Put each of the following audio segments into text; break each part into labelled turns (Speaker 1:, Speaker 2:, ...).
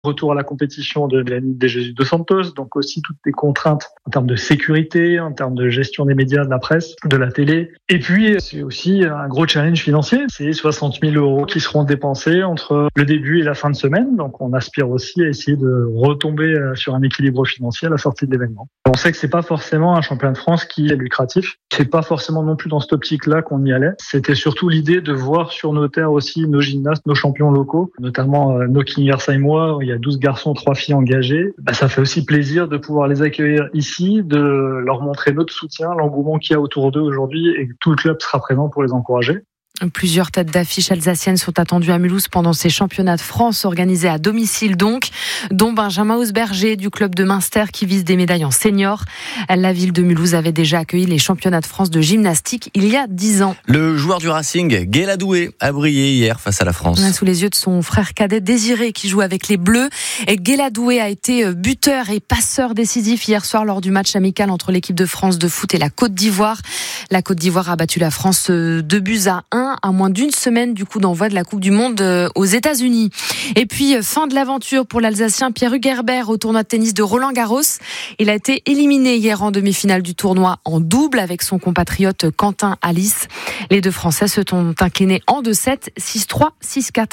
Speaker 1: retour à la compétition de Dani de Jesus dos Santos, donc aussi toutes les contraintes en termes de sécurité, en termes de gestion des médias, de la presse, de la télé. Et puis, c'est aussi un gros challenge financier. C'est 60 000 € qui seront dépensés entre le début et la fin de semaine. Donc, on aspire aussi à essayer de retomber sur un équilibre financier à la sortie de l'événement. On sait que c'est pas forcément un championnat de France qui est lucratif. C'est pas forcément non plus dans cette optique-là qu'on y allait. C'était surtout l'idée de voir sur nos terres aussi nos gymnastes, nos champions locaux, notamment nos King Versailles-Moi. Il y a 12 garçons, 3 filles engagées. Ça fait aussi plaisir de pouvoir les accueillir ici, de leur montrer notre soutien, l'engouement qu'il y a autour d'eux aujourd'hui et que tout le club sera présent pour les encourager.
Speaker 2: Plusieurs têtes d'affiche alsaciennes sont attendues à Mulhouse pendant ces championnats de France organisés à domicile donc, dont Benjamin Hausberger du club de Münster qui vise des médailles en senior. La ville de Mulhouse avait déjà accueilli les championnats de France de gymnastique il y a 10 ans.
Speaker 3: Le joueur du Racing, Guéladoué, a brillé hier face à la France.
Speaker 2: Sous les yeux de son frère cadet Désiré qui joue avec les Bleus. Guéladoué a été buteur et passeur décisif hier soir lors du match amical entre l'équipe de France de foot et la Côte d'Ivoire. La Côte d'Ivoire a battu la France 2-1 à moins d'une semaine du coup d'envoi de la Coupe du Monde aux États-Unis. Et puis fin de l'aventure pour l'Alsacien Pierre-Hugues Herbert au tournoi de tennis de Roland-Garros. Il a été éliminé hier en demi-finale du tournoi en double avec son compatriote Quentin Alice. Les deux Français se sont inclinés en 2-7, 6-3, 6-4.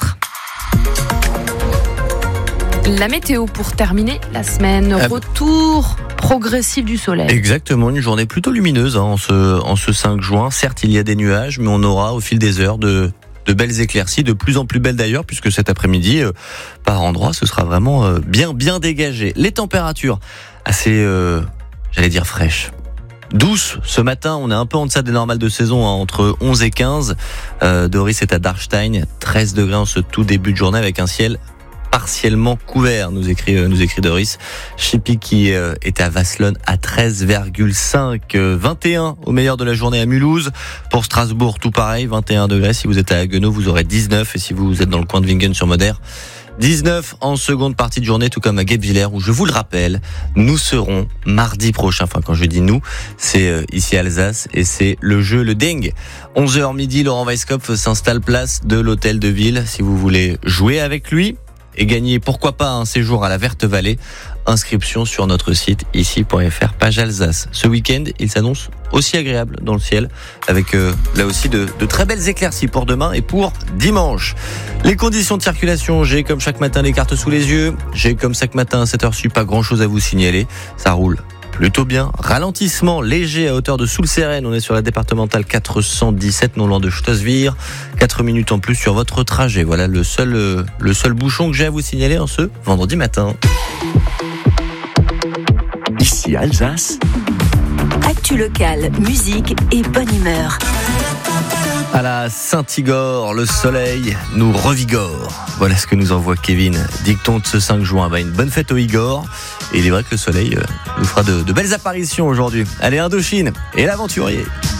Speaker 2: La météo pour terminer la semaine. Retour progressif du soleil.
Speaker 3: Exactement, une journée plutôt lumineuse en ce 5 juin. Certes, il y a des nuages, mais on aura au fil des heures de belles éclaircies, de plus en plus belles d'ailleurs, puisque cet après-midi, par endroits, ce sera vraiment bien dégagé. Les températures assez, j'allais dire fraîches. Douce, ce matin, on est un peu en deçà des normales de saison, entre 11 et 15. Doris est à Darstein, 13 degrés en ce tout début de journée avec un ciel partiellement couvert, nous écrit Doris. Chippy qui est à Vasselonne à 13,5. 21 au meilleur de la journée à Mulhouse. Pour Strasbourg, tout pareil, 21 degrés. Si vous êtes à Haguenau, vous aurez 19. Et si vous êtes dans le coin de Wingen-sur-Moder, 19 en seconde partie de journée, tout comme à Guebwiller, où je vous le rappelle, nous serons mardi prochain. Enfin, quand je dis nous, c'est ici à Alsace et c'est le jeu, le Ding. 11h midi, Laurent Weisskopf s'installe place de l'hôtel de ville. Si vous voulez jouer avec lui et gagner, pourquoi pas, un séjour à la Verte Vallée, inscription sur notre site ici.fr, page Alsace. Ce week-end, il s'annonce aussi agréable dans le ciel, avec là aussi de très belles éclaircies pour demain et pour dimanche. Les conditions de circulation, j'ai comme chaque matin les cartes sous les yeux, j'ai comme chaque matin à 7h, pas grand chose à vous signaler, ça roule plutôt bien. Ralentissement léger à hauteur de Soulseren. On est sur la départementale 417, non loin de Stossvire. 4 minutes en plus sur votre trajet. Voilà le seul bouchon que j'ai à vous signaler en ce vendredi matin.
Speaker 4: Ici Alsace.
Speaker 5: Actu locale, musique et bonne humeur.
Speaker 3: À la Saint-Igor, le soleil nous revigore. Voilà ce que nous envoie Kevin. Dicton de ce 5 juin. Une bonne fête au Igor. Et il est vrai que le soleil nous fera de belles apparitions aujourd'hui. Allez, Indochine et l'aventurier.